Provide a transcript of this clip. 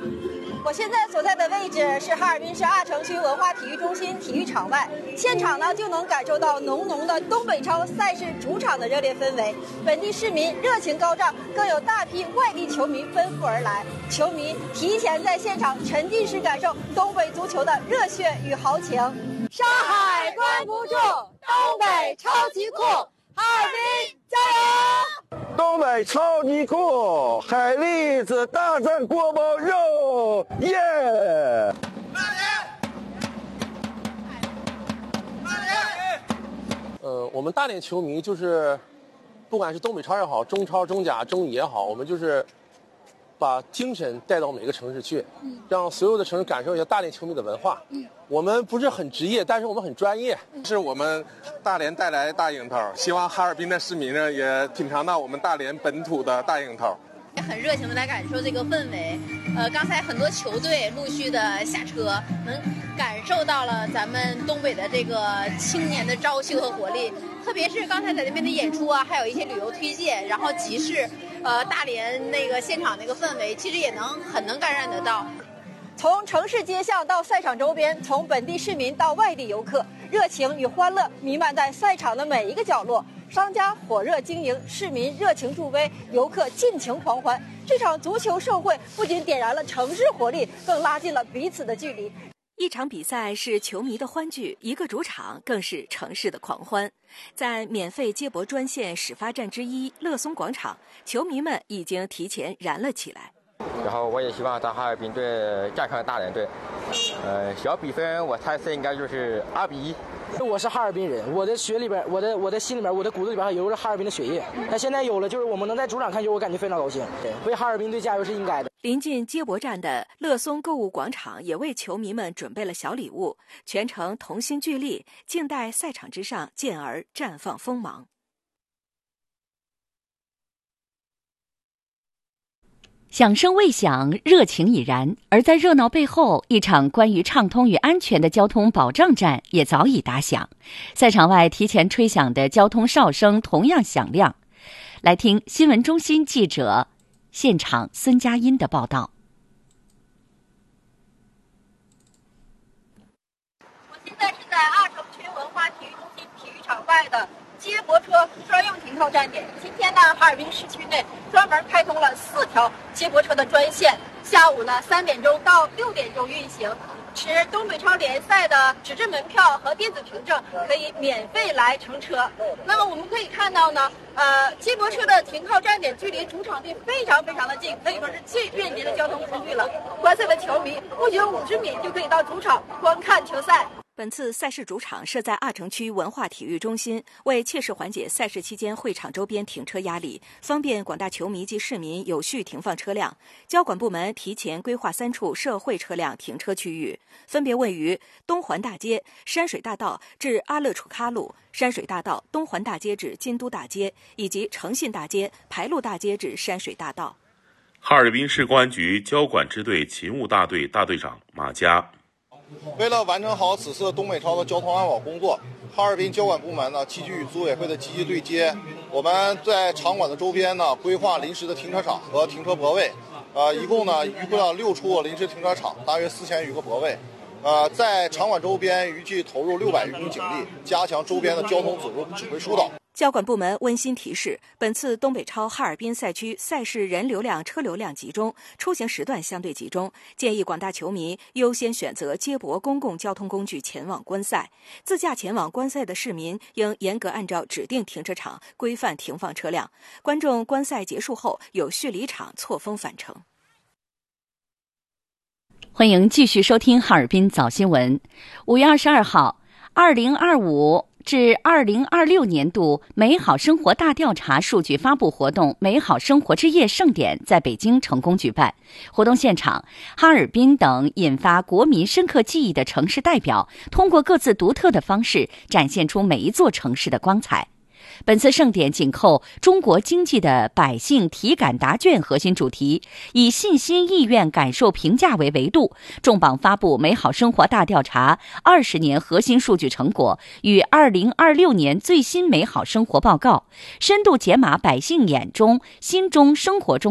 我现在所在的位置是哈尔滨市阿城区文化体育中心体育场外，现场呢就能感受到浓浓的东北超赛事主场的热烈氛围，本地市民热情高涨，更有大批外地球迷奔赴而来。球迷提前在现场沉浸式感受东北足球的热血与豪情。上海关不住，东北超级酷，哈尔滨加油！ 东北超级酷，海蛎子大战锅包肉，耶！ 我们大连球迷就是，不管是东北超也好，中超、中甲、中乙也好，我们就是把精神带到每个城市去，让所有的城市感受一下大连球迷的文化。我们不是很职业，但是我们很专业。 是我们大连带来大樱桃，希望哈尔滨的市民呢也品尝到我们大连本土的大樱桃。 很热情的来感受这个氛围。刚才很多球队陆续的下车，能感受到了咱们东北的这个青年的朝气和活力。特别是刚才在那边的演出啊，还有一些旅游推荐，然后集市，大连那个现场那个氛围，其实也很能感染得到。 从城市街巷到赛场周边，从本地市民到外地游客，热情与欢乐弥漫在赛场的每一个角落。商家火热经营，市民热情助威，游客尽情狂欢。这场足球盛会不仅点燃了城市活力，更拉近了彼此的距离。 一场比赛是球迷的欢聚，一个主场更是城市的狂欢。在免费接驳专线始发站之一乐松广场，球迷们已经提前燃了起来。 然后我也希望咱哈尔滨队战胜大连队。小比分我猜测应该就是2-1。 我是哈尔滨人，我的血里边，我的心里边，我的骨子里边还流着哈尔滨的血液。那现在有了，就是我们能在主场看球，我感觉非常高兴。为哈尔滨队加油是应该的。 临近接驳站的乐松购物广场也为球迷们准备了小礼物，全程同心聚力，静待赛场之上健儿绽放锋芒。 响声未响，热情已燃。而在热闹背后，一场关于畅通与安全的交通保障战也早已打响。赛场外提前吹响的交通哨声同样响亮。来听新闻中心记者现场孙佳音的报道。 我现在是在阿城区文化体育中心体育场外的接驳车专用停靠站点。今天呢，哈尔滨市区内专门开通了4条接驳车的专线，下午呢3点钟到6点钟运行。持东北超联赛的纸质门票和电子凭证可以免费来乘车。那么我们可以看到呢，接驳车的停靠站点距离主场地非常非常的近，可以说是最便捷的交通工具了。观赛的球迷不久50米就可以到主场观看球赛。 本次赛事主场设在阿城区文化体育中心，为切实缓解赛事期间会场周边停车压力，方便广大球迷及市民有序停放车辆，交管部门提前规划3处社会车辆停车区域，分别位于东环大街、山水大道至阿勒楚喀路、山水大道、东环大街至金都大街，以及诚信大街、排路大街至山水大道。 哈尔滨市公安局交管支队勤务大队大队长马佳。 为了完成好此次东北超的交通安保工作，哈尔滨交管部门呢积极与组委会的积极对接。我们在场馆的周边呢规划临时的停车场和停车泊位，一共呢预估了6处临时停车场，大约4000余个泊位。在场馆周边预计投入600余名警力，加强周边的交通指挥疏导。 交管部门温馨提示，本次东北超哈尔滨赛区赛事人流量、车流量集中，出行时段相对集中，建议广大球迷优先选择接驳公共交通工具前往观赛。自驾前往观赛的市民应严格按照指定停车场规范停放车辆，观众观赛结束后有序离场，错峰返程。 欢迎继续收听哈尔滨早新闻。5月22号，2025至2026年度美好生活大调查数据发布活动美好生活之夜盛典在北京成功举办。活动现场，哈尔滨等引发国民深刻记忆的城市代表通过各自独特的方式展现出每一座城市的光彩。本次盛典紧扣中国经济的百姓体感答卷核心主题，以信心、意愿、感受、评价为维度，重磅发布美好生活大调查20年核心数据成果与2026年最新美好生活报告，深度解码百姓眼中、心中、生活中